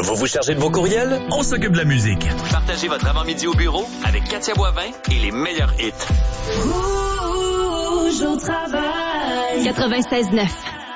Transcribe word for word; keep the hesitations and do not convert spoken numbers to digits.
Vous vous chargez de vos courriels? On s'occupe de la musique. Partagez votre avant-midi au bureau avec Katia Boivin et les meilleurs hits. Rouge au travail. quatre-vingt-seize neuf.